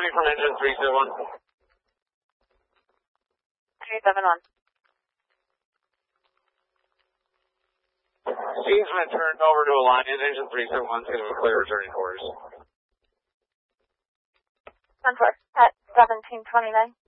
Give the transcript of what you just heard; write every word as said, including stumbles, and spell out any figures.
County from engine three seven one. three seven one. Steve's going to turn over to a line in engine three seven one, going to be clear returning quarters. ten four at seventeen twenty-nine.